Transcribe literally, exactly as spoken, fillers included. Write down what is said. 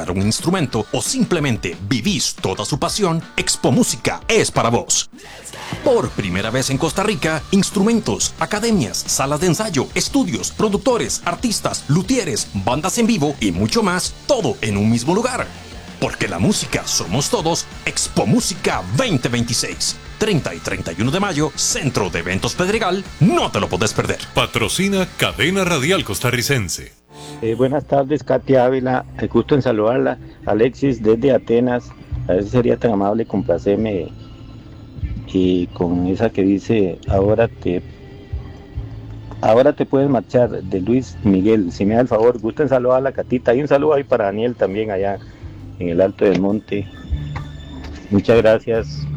comprar un instrumento o simplemente vivís toda su pasión, Expo Música es para vos. Por primera vez en Costa Rica, instrumentos, academias, salas de ensayo, estudios, productores, artistas, luthieres, bandas en vivo y mucho más, todo en un mismo lugar. Porque la música somos todos, Expo Música veinte veintiséis. treinta y treinta y uno de mayo, Centro de Eventos Pedregal, no te lo podés perder. Patrocina Cadena Radial Costarricense. Eh, buenas tardes, Katia Ávila, me gusto en saludarla. Alexis desde Atenas, a ver si sería tan amable complacerme y con esa que dice ahora te ahora te puedes marchar, de Luis Miguel. Si me da el favor, gusto en saludarla, Catita, y un saludo ahí para Daniel también allá en el Alto del Monte. Muchas gracias.